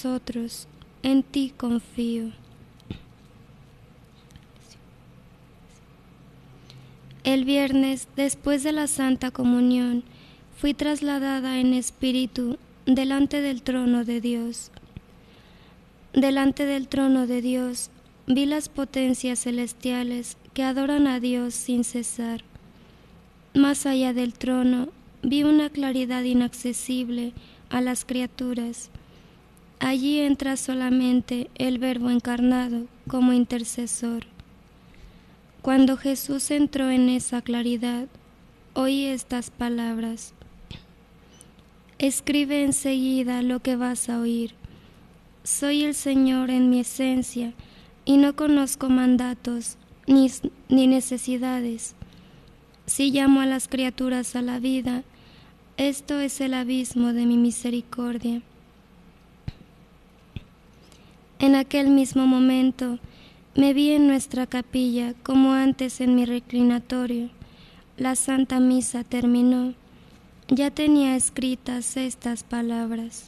nosotros, en ti confío. El viernes, después de la Santa Comunión, fui trasladada en espíritu delante del trono de Dios. Delante del trono de Dios vi las potencias celestiales que adoran a Dios sin cesar. Más allá del trono vi una claridad inaccesible a las criaturas. Allí entra solamente el Verbo encarnado como intercesor. Cuando Jesús entró en esa claridad, oí estas palabras: escribe enseguida lo que vas a oír. Soy el Señor en mi esencia y no conozco mandatos ni necesidades. Si llamo a las criaturas a la vida, esto es el abismo de mi misericordia. En aquel mismo momento me vi en nuestra capilla como antes en mi reclinatorio. La Santa Misa terminó. Ya tenía escritas estas palabras: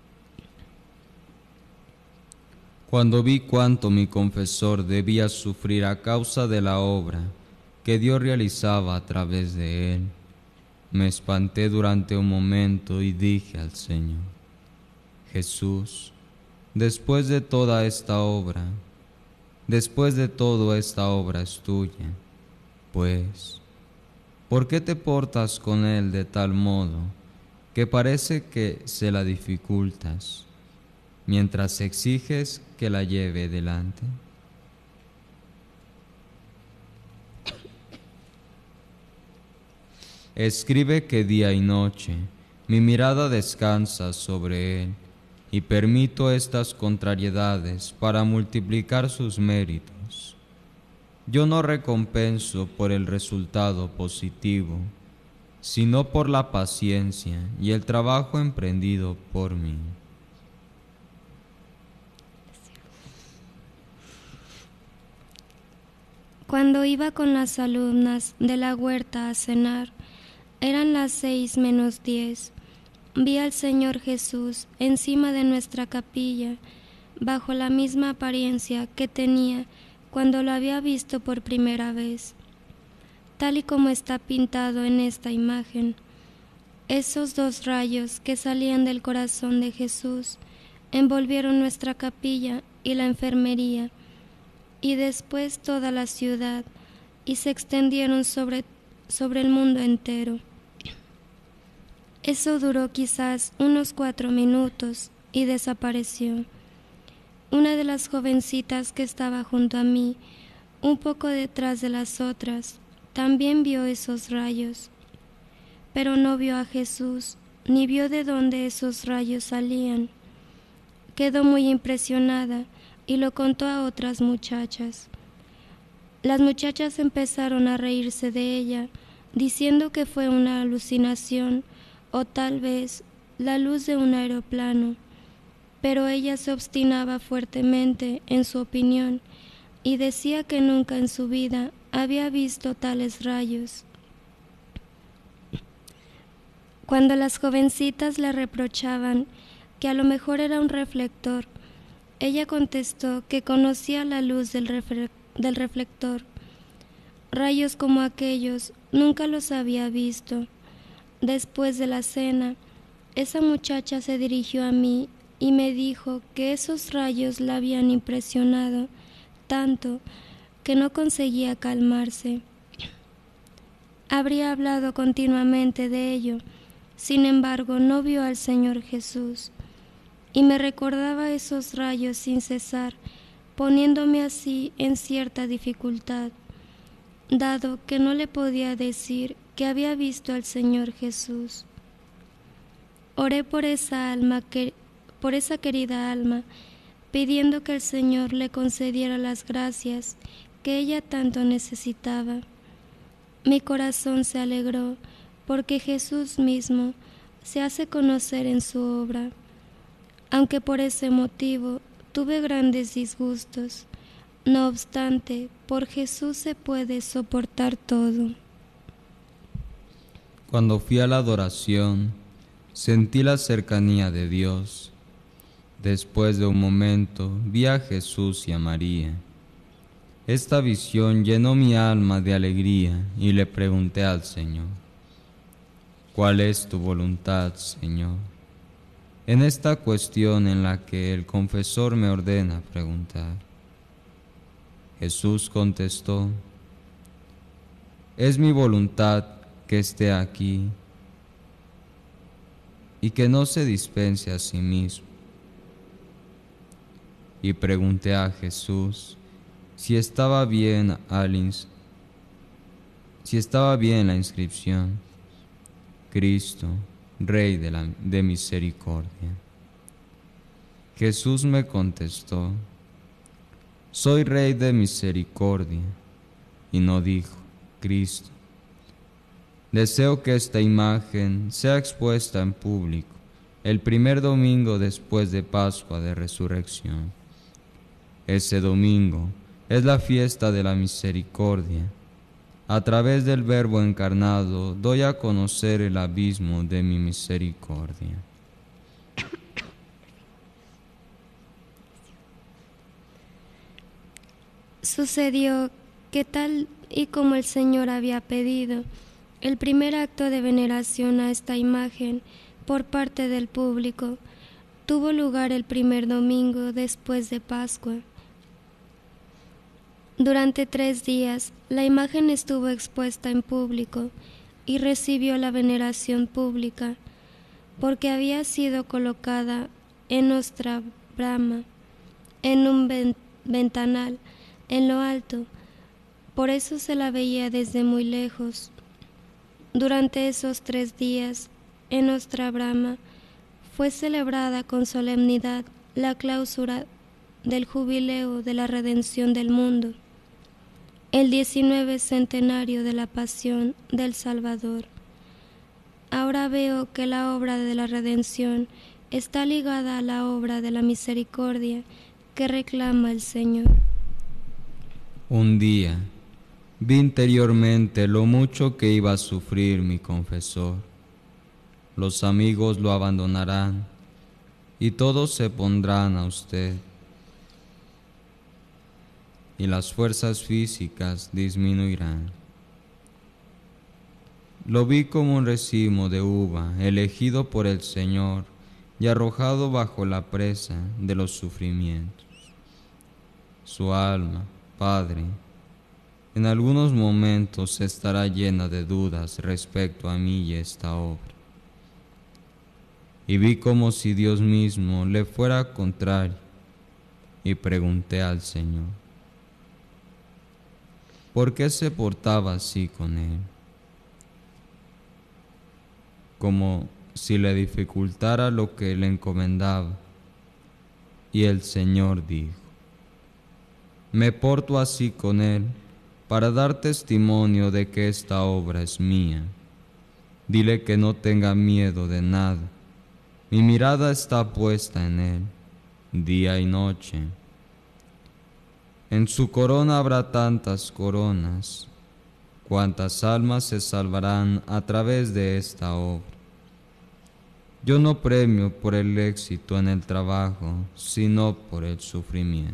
Cuando vi cuánto mi confesor debía sufrir a causa de la obra que Dios realizaba a través de él, me espanté durante un momento y dije al Señor: Jesús, después de toda esta obra es tuya, pues, ¿por qué te portas con él de tal modo que parece que se la dificultas, mientras exiges que la lleve delante? Escribe que día y noche mi mirada descansa sobre él, y permito estas contrariedades para multiplicar sus méritos. Yo no recompenso por el resultado positivo, sino por la paciencia y el trabajo emprendido por mí. Cuando iba con las alumnas de la huerta a cenar, eran las 6:10. Vi al Señor Jesús encima de nuestra capilla, bajo la misma apariencia que tenía cuando lo había visto por primera vez, tal y como está pintado en esta imagen. Esos 2 rayos que salían del corazón de Jesús envolvieron nuestra capilla y la enfermería, y después toda la ciudad, y se extendieron sobre el mundo entero. Eso duró quizás unos 4 minutos y desapareció. Una de las jovencitas que estaba junto a mí, un poco detrás de las otras, también vio esos rayos, pero no vio a Jesús, ni vio de dónde esos rayos salían. Quedó muy impresionada y lo contó a otras muchachas. Las muchachas empezaron a reírse de ella, diciendo que fue una alucinación o tal vez la luz de un aeroplano, pero ella se obstinaba fuertemente en su opinión y decía que nunca en su vida había visto tales rayos. Cuando las jovencitas le reprochaban que a lo mejor era un reflector, ella contestó que conocía la luz del reflector. Rayos como aquellos nunca los había visto. Después de la cena, esa muchacha se dirigió a mí y me dijo que esos rayos la habían impresionado tanto que no conseguía calmarse. Habría hablado continuamente de ello, sin embargo no vio al Señor Jesús, y me recordaba esos rayos sin cesar, poniéndome así en cierta dificultad, dado que no le podía decir que había visto al Señor Jesús. Oré por esa querida alma, pidiendo que el Señor le concediera las gracias que ella tanto necesitaba. Mi corazón se alegró porque Jesús mismo se hace conocer en su obra, aunque por ese motivo tuve grandes disgustos. No obstante, por Jesús se puede soportar todo. Cuando fui a la adoración, sentí la cercanía de Dios. Después de un momento vi a Jesús y a María. Esta visión llenó mi alma de alegría y le pregunté al Señor: ¿cuál es tu voluntad, Señor? En esta cuestión en la que el confesor me ordena preguntar. Jesús contestó: es mi voluntad que esté aquí y que no se dispense a sí mismo. Y pregunté a Jesús si estaba bien la inscripción: Cristo, Rey de misericordia. Jesús me contestó: soy Rey de misericordia, y no dijo Cristo. Deseo que esta imagen sea expuesta en público el primer domingo después de Pascua de Resurrección. Ese domingo es la fiesta de la misericordia. A través del Verbo encarnado doy a conocer el abismo de mi misericordia. Sucedió que tal y como el Señor había pedido, el primer acto de veneración a esta imagen por parte del público tuvo lugar el primer domingo después de Pascua. Durante 3 días, la imagen estuvo expuesta en público y recibió la veneración pública, porque había sido colocada en nuestra brama, en un ventanal, en lo alto. Por eso se la veía desde muy lejos. Durante esos 3 días, en nuestra brama, fue celebrada con solemnidad la clausura del jubileo de la redención del mundo, el 19 centenario de la pasión del Salvador. Ahora veo que la obra de la redención está ligada a la obra de la misericordia que reclama el Señor. Un día vi interiormente lo mucho que iba a sufrir mi confesor. Los amigos lo abandonarán y todos se pondrán a usted, y las fuerzas físicas disminuirán. Lo vi como un racimo de uva elegido por el Señor y arrojado bajo la presa de los sufrimientos. Su alma, Padre, en algunos momentos estará llena de dudas respecto a mí y esta obra. Y vi como si Dios mismo le fuera contrario, y pregunté al Señor: ¿por qué se portaba así con él? Como si le dificultara lo que le encomendaba. Y el Señor dijo: me porto así con él para dar testimonio de que esta obra es mía. Dile que no tenga miedo de nada. Mi mirada está puesta en él, día y noche. En su corona habrá tantas coronas, cuantas almas se salvarán a través de esta obra. Yo no premio por el éxito en el trabajo, sino por el sufrimiento.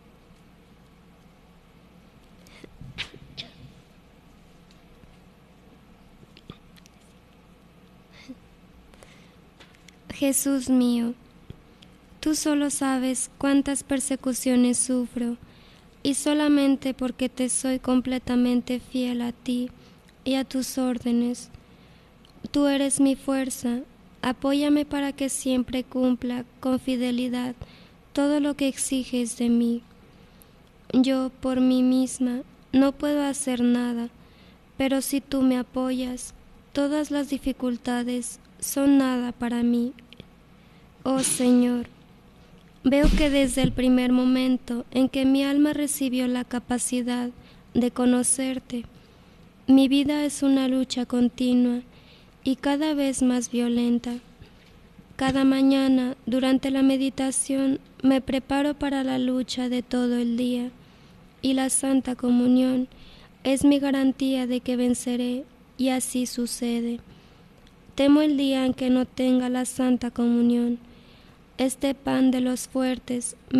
Jesús mío, tú solo sabes cuántas persecuciones sufro, y solamente porque te soy completamente fiel a ti y a tus órdenes. Tú eres mi fuerza. Apóyame para que siempre cumpla con fidelidad todo lo que exiges de mí. Yo por mí misma no puedo hacer nada, pero si tú me apoyas, todas las dificultades son nada para mí. Oh Señor, veo que desde el primer momento en que mi alma recibió la capacidad de conocerte, mi vida es una lucha continua y cada vez más violenta. Cada mañana, durante la meditación, me preparo para la lucha de todo el día, y la Santa Comunión es mi garantía de que venceré, y así sucede. Temo el día en que no tenga la Santa Comunión. este pan de los fuertes